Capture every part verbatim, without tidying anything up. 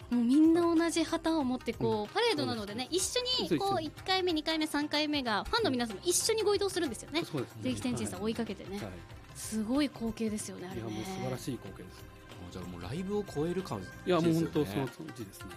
もうみんな同じ旗を持ってこう、うん、パレードなのでね、一緒にこういっかいめにかいめさんかいめがファンの皆さんも一緒にご移動するんですよね。 そうですね。 ぜひ天神さん追いかけてね、はい、すごい光景ですよねあれね。 いやもう素晴らしい光景ですね。 じゃあもうライブを超える感じですよね。 いやもう本当その感じですね。はい。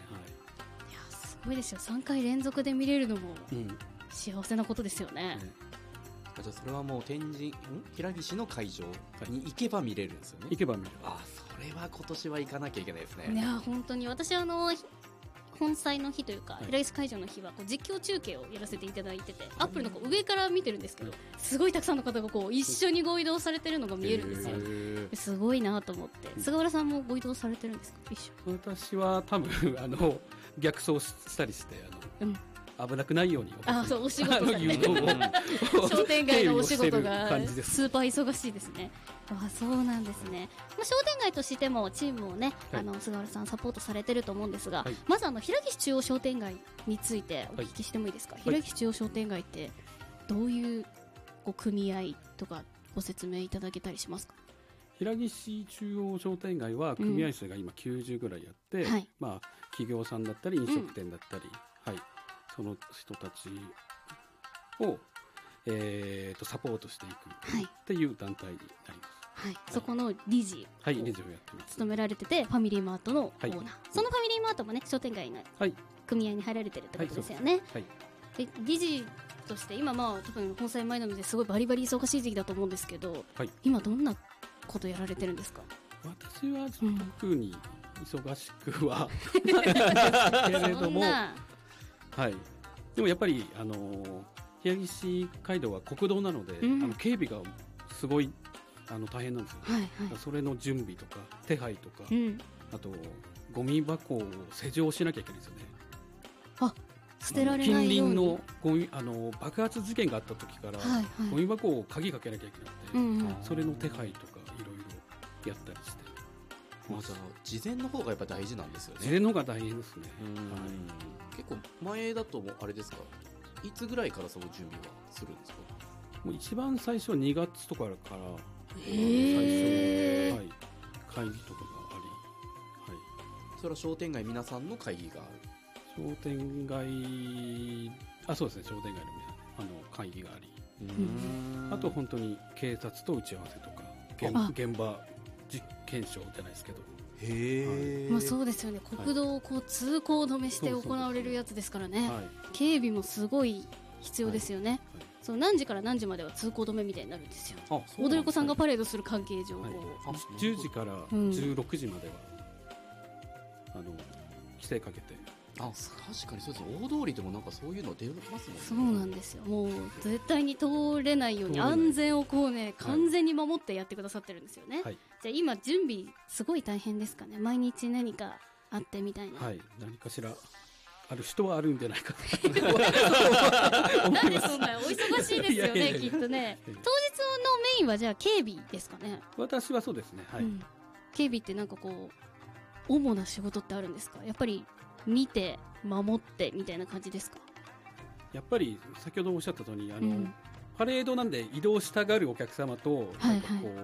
いやすごいですよ。さんかい連続で見れるのも幸せなことですよね。うんね、 じゃあそれはもう天神ん平岸の会場に行けば見れるんですよね。 行けば見れる。 ああそれは今年は行かなきゃいけないですね。 いや本当に私はあの本祭の日というか、はい、平石会場の日はこう実況中継をやらせていただいてて、アップルのこう上から見てるんですけど、すごいたくさんの方がこう一緒にご移動されてるのが見えるんですよ。すごいなと思って。菅原さんもご移動されてるんですか？一緒。 私は多分あの逆走したりしてあの、うん危なくないようにあそうお仕事が、ね、商店街のお仕事がスーパー忙しいですね。あそうなんですね。まあ、商店街としてもチームをね、はい、あの菅原さんサポートされてると思うんですが、はい、まずあの平岸中央商店街についてお聞きしてもいいですか？はい、平岸中央商店街ってどういうこう組合とかご説明いただけたりしますか？ 平岸中央商店街は組合数が今きゅうじゅうぐらいあって、うんはいまあ、企業さんだったり飲食店だったり、うんはい、その人たちを、えー、とサポートしていくっていう団体になります、 はいはい、そこの理事を、はい、理事をやってます務められててファミリーマートのオーナー、はい、そのファミリーマートもね商店街の組合に入られてるってことですよね、はいはい、で理事として今まあ多分本祭前なのですごいバリバリ忙しい時期だと思うんですけど、はい、今どんなことやられてるんですか？ 私は特に忙しくはないですけれどもはい、でもやっぱり、あのー、平岸街道は国道なので、うん、あの警備がすごいあの大変なんですよ、ねはいはい、それの準備とか手配とか、うん、あとゴミ箱を施錠しなきゃいけないですよね。 あ捨てられないように近隣のゴミあの爆発事件があった時から、はいはい、ゴミ箱を鍵かけなきゃいけなくて、うんうん、それの手配とかいろいろやったりして、 まあ、じゃあ事前の方がやっぱ大事なんですよね。 事前の方が大変ですね、はい、 結構前だともあれですか、いつぐらいからその準備はするんですか？ もう一番最初はにがつとかからへ最初、はい、会議とかがあり、はい、 それは商店街皆さんの会議がある？ 商店街あそうですね商店街のあの会議があり、あと本当に警察と打ち合わせとか 現, 現場実検証じゃないですけど、 へー、まあ、そうですよね。国道をこう通行止めして行われるやつですからね、はい、警備もすごい必要ですよね、はいはい、そう何時から何時までは通行止めみたいになるんですよ。踊り子さんがパレードする関係上、はい、 じゅうじからじゅうろくじまでは、うん、あの規制かけて、 あ確かにそうです。大通りでもなんかそういうの出ますもんね。 そうなんですよ。もう絶対に通れないように安全をこうね完全に守ってやってくださってるんですよね、はい、じゃあ今準備すごい大変ですかね。毎日何かあってみたいな、 はい、何かしらある人はあるんじゃないかななんでそんなお忙しいですよねいやいやいやきっとね。当日のメインはじゃあ警備ですかね。 私はそうですね、はい、うん、 警備ってなんかこう主な仕事ってあるんですか？やっぱり見て守ってみたいな感じですか？ やっぱり先ほどおっしゃった通りあの、うん、パレードなんで移動したがるお客様となんかこう、はいはい、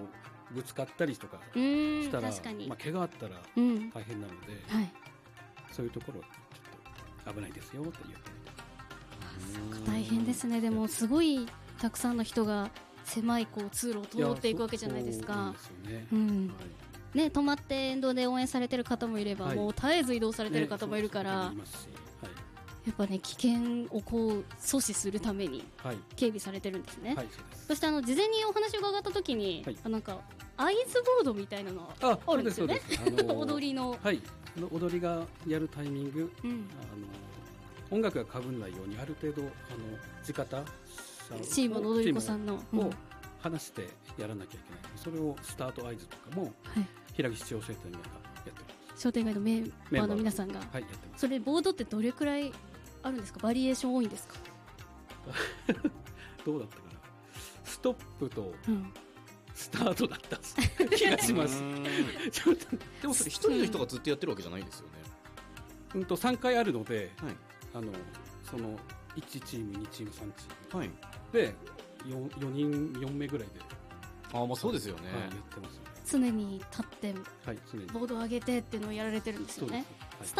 ぶつかったりとかしたら、まあ、怪我あったら大変なので、うんはい、そういうところちょっと危ないですよと言ってみた。 大変ですね。でもすごいたくさんの人が狭いこう通路を通っていくわけじゃないですか。 そうですよね、 うんはいね、止まって沿道で応援されてる方もいれば、はい、もう絶えず移動されてる方もいるから、ねはい、やっぱね危険をこう阻止するために警備されてるんですね、はい、そうです。そしてあの事前にお話を伺った時に、はい、あなんか合図ボードみたいなのがあるんですよね。踊りの、 はい、踊りがやるタイミング、うん、あの音楽がかぶんないようにある程度あの地方チームの踊り子さんのを話してやらなきゃいけない、うん、それをスタート合図とかも、はい、平岸中央商店街がやってます。 商店街のメンバーの皆さんが、はい、やってます。それボードってどれくらいあるんですか？バリエーション多いんですか？ どうだったかな。ストップとスタートだった気がしますちょっとでもそれ一人の人がずっとやってるわけじゃないんですよね。 うんとさんかいあるので、はい、あのそのいちチームにチームさんチーム、はい、で 4, よにんよんめいぐらいで、 あまあそうですよね、 はい、やってます、ね、 常に立って、はい、常にボードを上げてっていうのをやられてるんですよね。